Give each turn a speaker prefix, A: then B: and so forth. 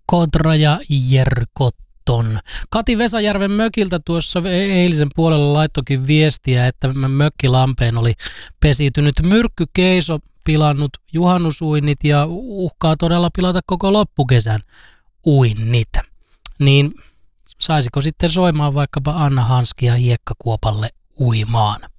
A: Kontra ja Jerkotton. Kati Vesajärven mökiltä tuossa eilisen puolella laittokin viestiä, että mökkilampeen oli pesiytynyt myrkkykeiso, pilannut juhannusuinnit ja uhkaa todella pilata koko loppukesän uinnit. Niin saisiko sitten soimaan vaikkapa Anna Hanskia hiekkakuopalle uimaan?